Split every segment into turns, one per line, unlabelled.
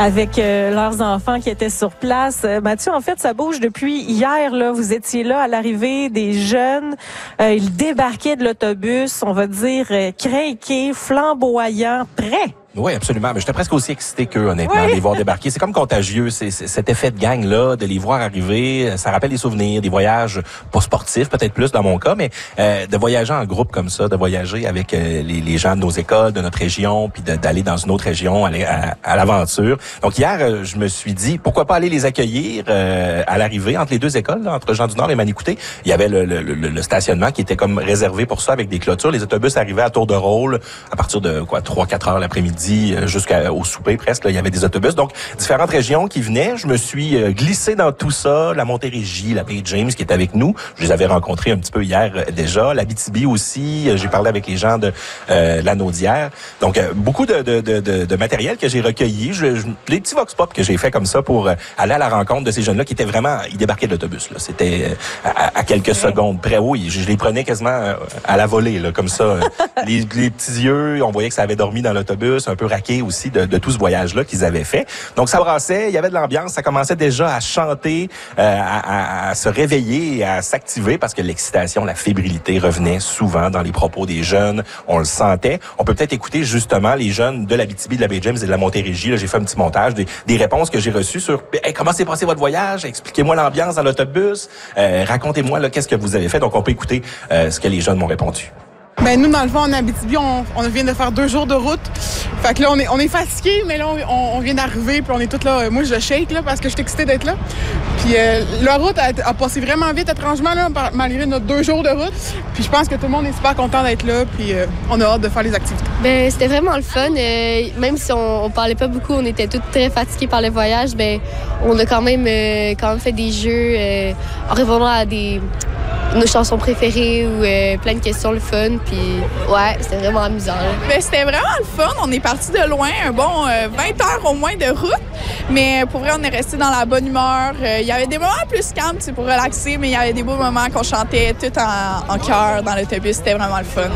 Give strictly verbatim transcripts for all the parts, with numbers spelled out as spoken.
avec euh, leurs enfants qui étaient sur place. Euh, Mathieu, en fait, ça bouge depuis hier. Là, vous étiez là à l'arrivée des jeunes. Euh, ils débarquaient de l'autobus, on va dire, euh, craqués, flamboyants, prêts.
Oui, absolument. Mais j'étais presque aussi excité qu'eux, honnêtement,
oui.
de les voir débarquer. C'est comme contagieux. C'est, c'est cet effet de gang-là, de les voir arriver. Ça rappelle des souvenirs, des voyages pas sportifs, peut-être plus dans mon cas, mais euh, de voyager en groupe comme ça, de voyager avec euh, les, les gens de nos écoles, de notre région, puis de, d'aller dans une autre région, aller à, à l'aventure. Donc hier, euh, je me suis dit, pourquoi pas aller les accueillir euh, à l'arrivée entre les deux écoles, là, entre Jean du Nord et Manicouté. Il y avait le, le, le, le stationnement qui était comme réservé pour ça avec des clôtures. Les autobus arrivaient à tour de rôle à partir de quoi trois quatre heures l'après-midi jusqu'au souper presque. Là, il y avait des autobus. Donc, différentes régions qui venaient. Je me suis euh, glissé dans tout ça. La Montérégie, la Baie James qui est avec nous. Je les avais rencontrés un petit peu hier euh, déjà. La Abitibi aussi. Euh, j'ai parlé avec les gens de euh, la Naudière. Donc, euh, beaucoup de, de, de, de, de matériel que j'ai recueilli. Je, je, les petits vox pop que j'ai fait comme ça pour euh, aller à la rencontre de ces jeunes-là qui étaient vraiment... Ils débarquaient de l'autobus. Là. C'était euh, à, à quelques ouais. secondes près. Oui, je, je les prenais quasiment euh, à la volée, là, comme ça. les, les petits yeux, on voyait que ça avait dormi dans l'autobus, un peu raqué aussi de, de tout ce voyage-là qu'ils avaient fait. Donc, ça brassait, il y avait de l'ambiance, ça commençait déjà à chanter, euh, à, à, à se réveiller et à s'activer parce que l'excitation, la fébrilité revenait souvent dans les propos des jeunes. On le sentait. On peut peut-être écouter justement les jeunes de l'Abitibi, de la Baie James et de la Montérégie. Là, j'ai fait un petit montage des, des réponses que j'ai reçues sur hey, comment s'est passé votre voyage, expliquez-moi l'ambiance dans l'autobus, euh, racontez-moi là, qu'est-ce que vous avez fait. Donc, on peut écouter euh, ce que les jeunes m'ont répondu.
Ben nous, dans le fond, en Abitibi, on, on vient de faire deux jours de route. Fait que là, on est, on est fatigués, mais là, on, on vient d'arriver, puis on est tous là. Moi, je shake, là, parce que je suis excitée d'être là. Puis euh, la route a, a passé vraiment vite, étrangement, là, malgré notre deux jours de route. Puis je pense que tout le monde est super content d'être là, puis euh, on a hâte de faire les activités.
Ben c'était vraiment le fun. Euh, même si on, on parlait pas beaucoup, on était tous très fatigués par le voyage, ben on a quand même, euh, quand même fait des jeux euh, en répondant à des... nos chansons préférées ou euh, plein de questions, le fun. Puis ouais, c'était vraiment amusant.
Ben, c'était vraiment le fun. On est parti de loin, un bon euh, vingt heures au moins de route. Mais pour vrai, on est resté dans la bonne humeur. Il euh, y avait des moments plus calmes pour relaxer, mais il y avait des beaux moments qu'on chantait tout en, en chœur dans l'autobus. C'était vraiment le fun.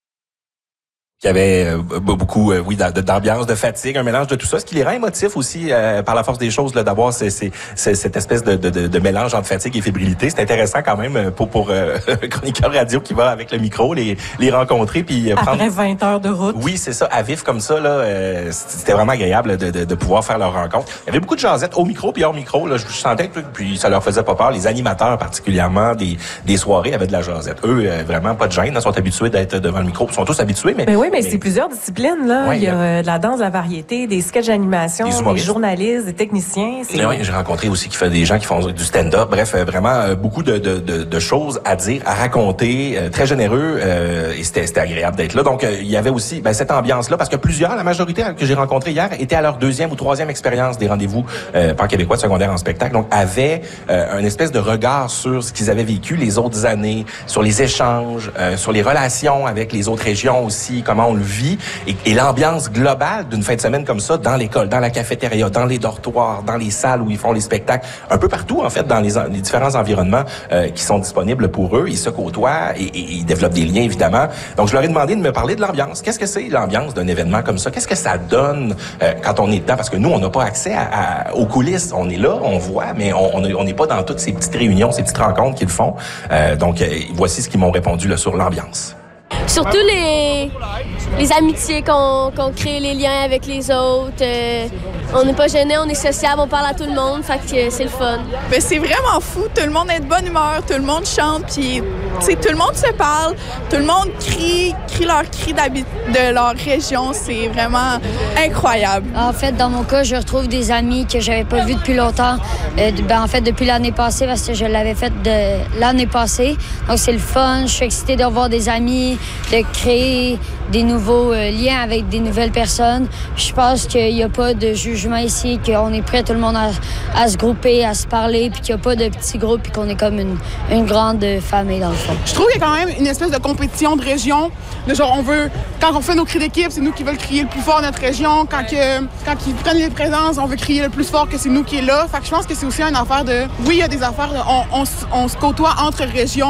Il y avait euh, beaucoup, euh, oui, d'ambiance, de fatigue, un mélange de tout ça. Ce qui les rend émotifs aussi, euh, par la force des choses, là, d'avoir ces, ces, ces, cette espèce de, de, de mélange entre fatigue et fébrilité. C'est intéressant quand même pour pour euh, un chroniqueur radio qui va avec le micro les les rencontrer puis euh, prendre.
Après vingt heures de route.
Oui, c'est ça, à vif comme ça là. Euh, c'était vraiment agréable de, de, de pouvoir faire leur rencontre. Il y avait beaucoup de jasettes au micro puis hors micro. Là, je sentais que puis ça leur faisait pas peur. Les animateurs particulièrement des des soirées avaient de la jasette. Eux, euh, vraiment pas de gêne. Ils sont habitués d'être devant le micro. Ils sont tous habitués, mais.
mais oui, mais, mais c'est plusieurs disciplines, là. Ouais, il y a euh, de la danse, de la variété, des sketchs d'animation, des, des journalistes, des techniciens. C'est...
Oui, j'ai rencontré aussi qui fait des gens qui font du stand-up. Bref, euh, vraiment euh, beaucoup de, de, de, de choses à dire, à raconter, euh, très généreux, euh, et c'était, c'était agréable d'être là. Donc, euh, il y avait aussi ben, cette ambiance-là, parce que plusieurs, la majorité que j'ai rencontrés hier, étaient à leur deuxième ou troisième expérience des rendez-vous euh, pan-québécois de secondaire en spectacle. Donc, avaient euh, un espèce de regard sur ce qu'ils avaient vécu les autres années, sur les échanges, euh, sur les relations avec les autres régions aussi, comment on le vit. Et, et l'ambiance globale d'une fin de semaine comme ça, dans l'école, dans la cafétéria, dans les dortoirs, dans les salles où ils font les spectacles, un peu partout, en fait, dans les, les différents environnements euh, qui sont disponibles pour eux. Ils se côtoient et, et ils développent des liens, évidemment. Donc, je leur ai demandé de me parler de l'ambiance. Qu'est-ce que c'est, l'ambiance d'un événement comme ça? Qu'est-ce que ça donne euh, quand on est dedans? Parce que nous, on n'a pas accès à, à, aux coulisses. On est là, on voit, mais on n'est pas dans toutes ces petites réunions, ces petites rencontres qu'ils font. Euh, donc, euh, voici ce qu'ils m'ont répondu là, sur l'ambiance.
Surtout les, les amitiés qu'on, qu'on crée, les liens avec les autres. Euh, on n'est pas gênés, on est sociable, on parle à tout le monde, fait que c'est le fun.
Ben, c'est vraiment fou, tout le monde est de bonne humeur, tout le monde chante, puis tout le monde se parle, tout le monde crie, crie leur cri de leur région, c'est vraiment incroyable.
En fait, dans mon cas, je retrouve des amis que j'avais pas vus depuis longtemps, euh, ben, en fait depuis l'année passée, parce que je l'avais fait de l'année passée. Donc c'est le fun, je suis excitée de revoir des amis, de créer des nouveaux euh, liens avec des nouvelles personnes. Je pense qu'il n'y a pas de jugement ici, qu'on est prêt tout le monde à, à se grouper, à se parler, puis qu'il n'y a pas de petits groupes, puis qu'on est comme une, une grande famille dans le fond.
Je trouve qu'il y a quand même une espèce de compétition de région. De genre, on veut, quand on fait nos cris d'équipe, c'est nous qui veulent crier le plus fort notre région. Quand, que, quand ils prennent les présences, on veut crier le plus fort que c'est nous qui est là. Fait que je pense que c'est aussi une affaire de... Oui, il y a des affaires de... On, on, on se côtoie entre régions,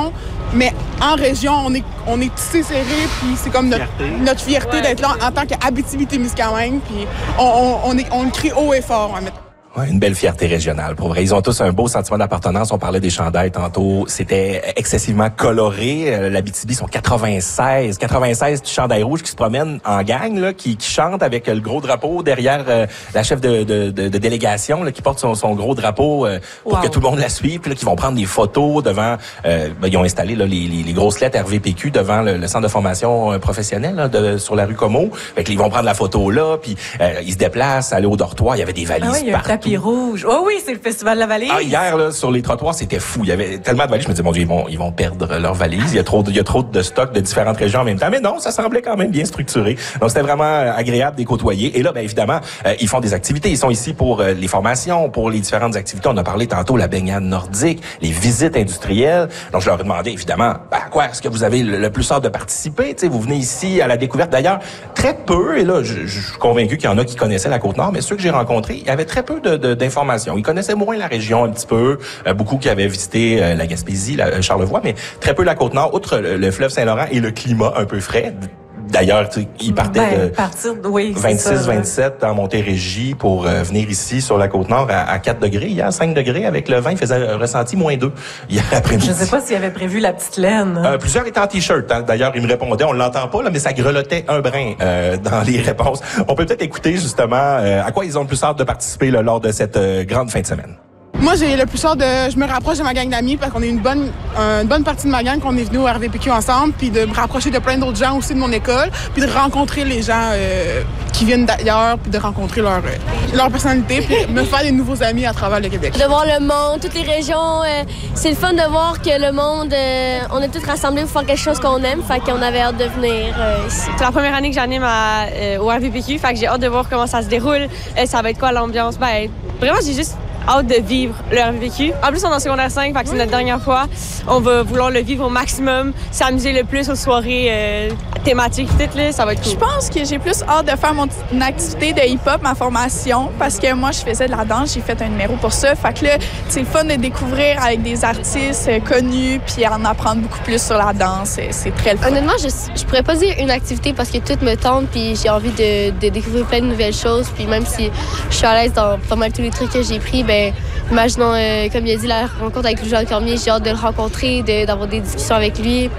Mais en région, on est, on est tissé serré, puis c'est comme notre fierté, notre fierté ouais, d'être là en tant qu'Abitibi-Témiscamingue, puis on, on, on, est, on le crie haut et fort. Hein,
Ouais, une belle fierté régionale. Pour vrai, ils ont tous un beau sentiment d'appartenance. On parlait des chandails tantôt. C'était excessivement coloré. L'Abitibi sont quatre-vingt-seize, quatre-vingt-seize chandails rouges qui se promènent en gang, là, qui, qui chantent avec le gros drapeau derrière euh, la chef de, de, de, de délégation, là, qui porte son, son gros drapeau euh, pour wow. que tout le monde la suive. Puis là, qui vont prendre des photos devant. Euh, ben, ils ont installé là, les, les, les grosses lettres R V P Q devant le, le centre de formation euh, professionnelle là, de, sur la rue Como. Fait que, ils vont prendre la photo là, puis euh, ils se déplacent, aller au dortoir. Il y avait des valises
ah oui,
partout.
Rouge. Oh oui, c'est le Festival de la Valise.
Ah, hier, là, sur les trottoirs, c'était fou. Il y avait tellement de valises. Je me disais, mon Dieu, ils vont, ils vont perdre leurs valises. Il y a trop de, il y a trop de stocks de différentes régions en même temps. Mais non, ça semblait quand même bien structuré. Donc, c'était vraiment agréable de les côtoyer. Et là, ben, évidemment, euh, ils font des activités. Ils sont ici pour euh, les formations, pour les différentes activités. On a parlé tantôt, la baignade nordique, les visites industrielles. Donc, je leur ai demandé, évidemment, ben, à quoi est-ce que vous avez le, le plus hâte de participer? T'sais, vous venez ici à la découverte. D'ailleurs, très peu, et là, je, je suis convaincu qu'il y en a qui connaissaient la Côte-Nord, mais ceux que j'ai rencontrés, il y avait très peu de, de, d'informations. Ils connaissaient moins la région un petit peu, euh, beaucoup qui avaient visité euh, la Gaspésie, la, Charlevoix, mais très peu la Côte-Nord, outre le, le fleuve Saint-Laurent et le climat un peu frais. D'ailleurs, ils partaient
ben,
de
partir, oui,
vingt-six vingt-sept en Montérégie pour euh, venir ici sur la Côte-Nord à, à quatre degrés. Hier, cinq degrés avec le vent, il faisait un ressenti moins deux hier après-midi.
Je ne sais pas s'il avait prévu la petite laine.
Euh, plusieurs étaient en T-shirt. Hein. D'ailleurs, ils me répondaient, on l'entend pas, là, mais ça grelottait un brin euh, dans les réponses. On peut peut-être écouter justement euh, à quoi ils ont le plus hâte de participer là, lors de cette euh, grande fin de semaine.
Moi, j'ai le plus hâte de... Je me rapproche de ma gang d'amis parce qu'on est une bonne, euh, une bonne partie de ma gang qu'on est venu au R V P Q ensemble, puis de me rapprocher de plein d'autres gens aussi de mon école, puis de rencontrer les gens euh, qui viennent d'ailleurs, puis de rencontrer leur, euh, leur personnalité, puis me faire des nouveaux amis à travers le Québec.
De voir le monde, toutes les régions, euh, c'est le fun de voir que le monde, euh, on est tous rassemblés pour faire quelque chose qu'on aime, fait qu'on avait hâte de venir euh, ici.
C'est la première année que j'anime à, euh, au R V P Q, fait que j'ai hâte de voir comment ça se déroule, euh, ça va être quoi l'ambiance. Ben, vraiment, j'ai juste hâte de vivre le R V P Q. En plus, on est en secondaire cinq, fait que c'est notre dernière fois. On va vouloir le vivre au maximum, s'amuser le plus aux soirées euh, thématiques, tout, là, ça va être cool.
Je pense que j'ai plus hâte de faire mon une activité de hip-hop, ma formation, parce que moi, je faisais de la danse, j'ai fait un numéro pour ça. Fait que là, c'est le fun de découvrir avec des artistes euh, connus, puis en apprendre beaucoup plus sur la danse. C'est très le fun.
Honnêtement, je, je pourrais pas dire une activité parce que tout me tente, puis j'ai envie de, de découvrir plein de nouvelles choses. Puis même si je suis à l'aise dans pas mal tous les trucs que j'ai pris, ben imaginons, euh, comme il a dit, la rencontre avec Louis-Jean Cormier, j'ai hâte de le rencontrer, de, d'avoir des discussions avec lui,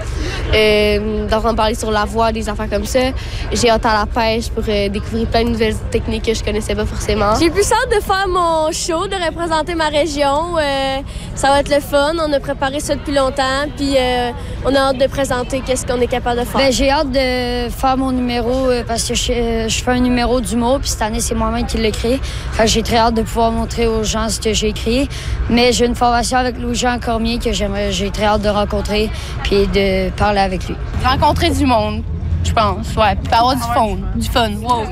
euh, d'entendre parler sur la voix, des affaires comme ça. J'ai hâte à la pêche pour euh, découvrir plein de nouvelles techniques que je connaissais pas forcément. J'ai plus hâte de faire mon show, de représenter ma région. Euh, ça va être le fun. On a préparé ça depuis longtemps, puis euh, on a hâte de présenter qu'est-ce qu'on est capable de faire.
Ben, j'ai hâte de faire mon numéro euh, parce que je, euh, je fais un numéro d'humour, puis cette année, c'est moi-même qui l'ai créé. Fait que j'ai très hâte de pouvoir montrer aux gens ce que j'ai écrit. Mais j'ai une formation avec Louis-Jean Cormier que j'aimerais, j'ai très hâte de rencontrer puis de parler avec lui.
Rencontrer du monde, je pense, ouais. Puis avoir du fun, du fun, wow.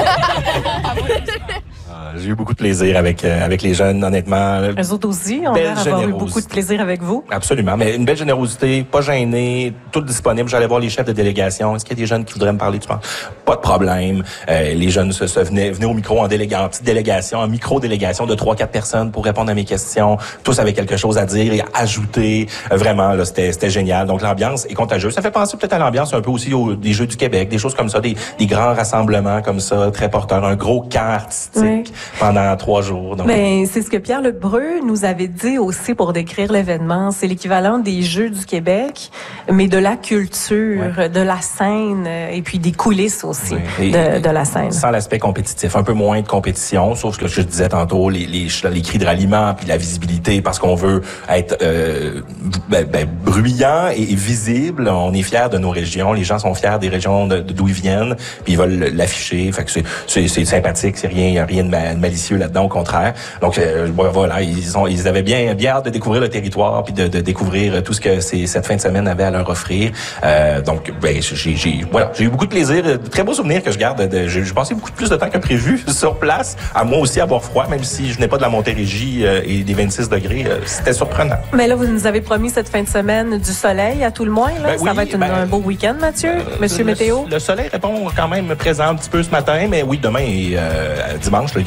J'ai eu beaucoup de plaisir avec euh, avec les jeunes, honnêtement.
Eux autres aussi, on a avoir eu beaucoup de plaisir avec vous.
Absolument, mais une belle générosité, pas gêné, tout disponible. J'allais voir les chefs de délégation. Est-ce qu'il y a des jeunes qui voudraient me parler, tu penses? Pas de problème. Euh, les jeunes se, se venaient, venaient au micro en, délégation, en petite délégation, en micro-délégation de trois quatre personnes pour répondre à mes questions. Tous avaient quelque chose à dire et à ajouter. Euh, vraiment, là, c'était, c'était génial. Donc, l'ambiance est contagieuse. Ça fait penser peut-être à l'ambiance un peu aussi aux, des Jeux du Québec, des choses comme ça, des, des grands rassemblements comme ça, très porteurs, un gros camp artistique. Oui. Pendant trois jours. Donc.
Ben, c'est ce que Pierre Lebreu nous avait dit aussi pour décrire l'événement. C'est l'équivalent des Jeux du Québec, mais de la culture, ouais. de la scène et puis des coulisses aussi oui. de, de la scène.
Sans l'aspect compétitif, un peu moins de compétition, sauf ce que je disais tantôt, les, les, les cris de ralliement puis la visibilité parce qu'on veut être euh, ben, ben, bruyant et, et visible. On est fiers de nos régions. Les gens sont fiers des régions de, d'où ils viennent puis ils veulent l'afficher. Fait que c'est, c'est, c'est sympathique, c'est rien, rien de malicieux là-dedans, au contraire. Donc euh, voilà, ils ont, ils avaient bien, bien hâte de découvrir le territoire puis de, de découvrir tout ce que c'est, cette fin de semaine avait à leur offrir. Euh, donc, ben, j'ai, j'ai, voilà, j'ai eu beaucoup de plaisir, de très beaux souvenirs que je garde. De, j'ai, j'ai passé beaucoup plus de temps que prévu sur place, à moi aussi avoir froid, même si je n'ai pas de la Montérégie euh, et des vingt-six degrés, euh, c'était surprenant.
Mais là, vous nous avez promis cette fin de semaine du soleil à tout le moins. Là.
Ben
Ça
oui,
va être une,
ben,
un beau week-end, Mathieu, Monsieur
le,
Météo.
Le soleil répond quand même présent un petit peu ce matin, mais oui, demain et euh, dimanche, là,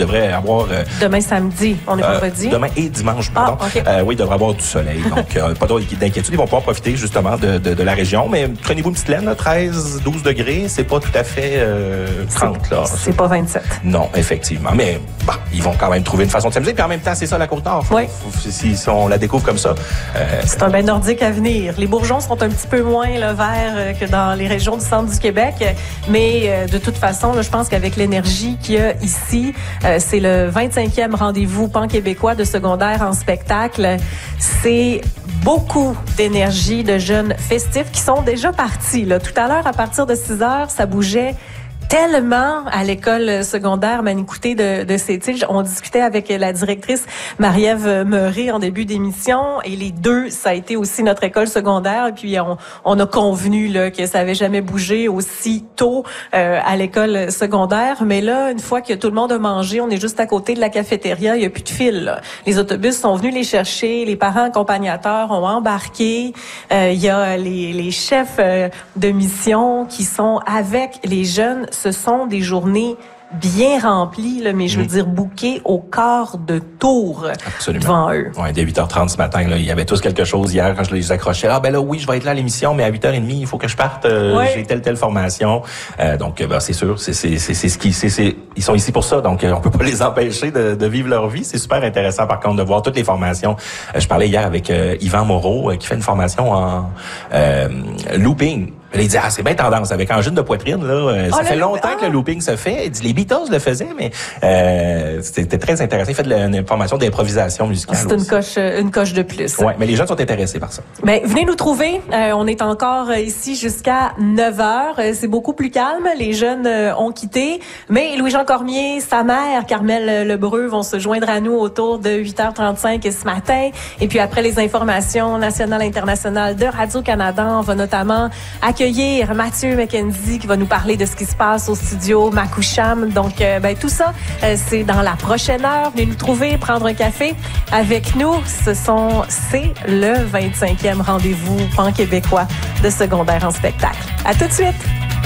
devrait avoir... Euh,
demain samedi, on est
euh,
vendredi.
Demain et dimanche, pardon.
Ah, okay.
euh, oui, il devrait avoir du soleil. Donc, euh, pas d'inquiétude. Ils vont pouvoir profiter justement de, de, de la région. Mais prenez-vous une petite laine, là, treize, douze degrés. C'est pas tout à fait euh, trente. Là.
C'est, c'est pas vingt-sept.
Non, effectivement. Mais bon, ils vont quand même trouver une façon de s'amuser. Puis en même temps, c'est ça la Côte-Nord. Faut,
oui.
faut, faut, si, si on la découvre comme ça. Euh,
c'est un bain nordique à venir. Les bourgeons sont un petit peu moins là, verts que dans les régions du centre du Québec. Mais euh, de toute façon, là, je pense qu'avec l'énergie qu'il y a ici, euh, c'est le vingt-cinquième rendez-vous pan-québécois de secondaire en spectacle. C'est beaucoup d'énergie de jeunes festifs qui sont déjà partis. Là. Tout à l'heure, à partir de six heures, ça bougeait tellement à l'école secondaire Manicouté de, de Sept-Îles. On discutait avec la directrice Marie-Ève Meuret en début d'émission et les deux, ça a été aussi notre école secondaire. Et puis, on, on a convenu là, que ça avait jamais bougé aussi tôt euh, à l'école secondaire. Mais là, une fois que tout le monde a mangé, on est juste à côté de la cafétéria, il n'y a plus de fil. Là. Les autobus sont venus les chercher, les parents accompagnateurs ont embarqué. Euh, il y a les, les chefs euh, de mission qui sont avec les jeunes. Ce sont des journées bien remplies, là, mais je veux mmh. dire bouquées au quart de tour
Absolument.
Devant eux.
Ouais, dès huit heures trente ce matin, là, il y avait tous quelque chose hier quand je les accrochais. Ah ben là, oui, je vais être là à l'émission, mais à huit heures trente, il faut que je parte. Euh, ouais. J'ai telle telle formation. Euh, donc, ben, c'est sûr, c'est c'est c'est c'est ce qui, c'est c'est ils sont ici pour ça. Donc, on peut pas les empêcher de, de vivre leur vie. C'est super intéressant, par contre, de voir toutes les formations. Euh, je parlais hier avec euh, Yvan Moreau, euh, qui fait une formation en euh, looping. Il dit, ah, c'est bien tendance. Avec angine de poitrine, là, euh, ça oh, fait longtemps ah. que le looping se fait. Il dit, les Beatles le faisaient, mais euh, c'était très intéressant. Il fait de la, une formation d'improvisation musicale.
C'est une coche, une coche de plus.
Ouais, mais les jeunes sont intéressés par ça.
Ben, venez nous trouver. Euh, on est encore ici jusqu'à neuf heures. C'est beaucoup plus calme. Les jeunes ont quitté. Mais Louis-Jean Cormier, sa mère, Carmel Lebreu, vont se joindre à nous autour de huit heures trente-cinq ce matin. Et puis après les informations nationales et internationales de Radio-Canada, on va notamment accueillir Mathieu McKenzie qui va nous parler de ce qui se passe au studio Macoucham. Donc, euh, ben, tout ça, euh, c'est dans la prochaine heure. Venez nous trouver, prendre un café avec nous. Ce sont, c'est le vingt-cinquième rendez-vous pan-québécois de secondaire en spectacle. À tout de suite!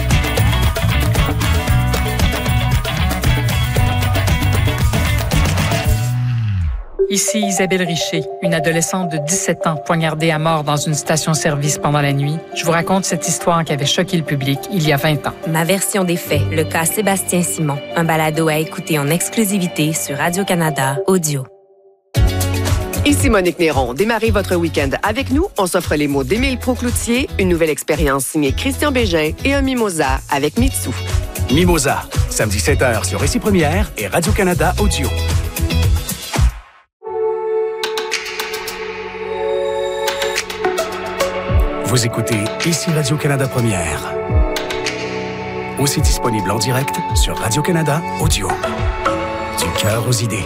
Ici Isabelle Richer, une adolescente de dix-sept ans poignardée à mort dans une station-service pendant la nuit. Je vous raconte cette histoire qui avait choqué le public il y a vingt ans.
Ma version des faits, le cas Sébastien Simon. Un balado à écouter en exclusivité sur Radio-Canada Audio.
Ici Monique Néron. Démarrez votre week-end avec nous. On s'offre les mots d'Émile Proucloutier, une nouvelle expérience signée Christian Bégin et un mimosa avec Mitsu.
Mimosa, samedi sept heures sur Récit Première et Radio-Canada Audio. Vous écoutez Ici Radio-Canada Première. Aussi disponible en direct sur Radio-Canada Audio. Du cœur aux idées.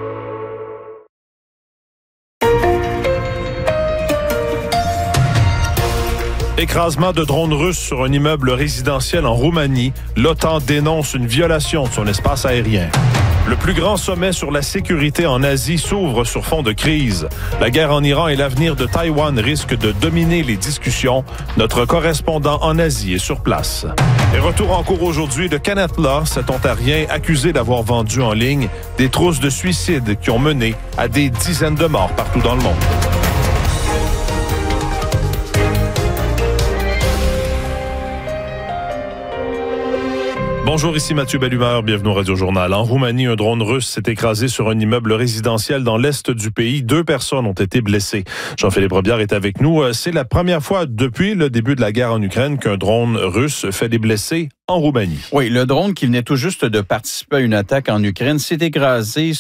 Écrasement de drones russes sur un immeuble résidentiel en Roumanie. L'OTAN dénonce une violation de son espace aérien. Le plus grand sommet sur la sécurité en Asie s'ouvre sur fond de crise. La guerre en Iran et l'avenir de Taïwan risquent de dominer les discussions. Notre correspondant en Asie est sur place. Et retour en cours aujourd'hui de Kenneth Law, cet Ontarien accusé d'avoir vendu en ligne des trousses de suicide qui ont mené à des dizaines de morts partout dans le monde. Bonjour, ici Mathieu Bellumeur, bienvenue au Radio Journal. En Roumanie, un drone russe s'est écrasé sur un immeuble résidentiel dans l'est du pays. Deux personnes ont été blessées. Jean-Philippe Robillard est avec nous. C'est la première fois depuis le début de la guerre en Ukraine qu'un drone russe fait des blessés en Roumanie.
Oui, le drone qui venait tout juste de participer à une attaque en Ukraine s'est écrasé